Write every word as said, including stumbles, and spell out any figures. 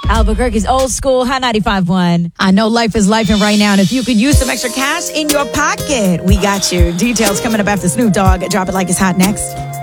Albuquerque's old school, Hot ninety-five point one. I know life is life, and right now, and if you could use some extra cash in your pocket, we got you. Details coming up after Snoop Dogg. Drop it like it's hot next.